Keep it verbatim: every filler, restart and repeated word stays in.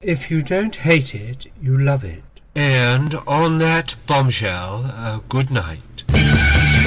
If you don't hate it, you love it. And on that bombshell, uh, good night.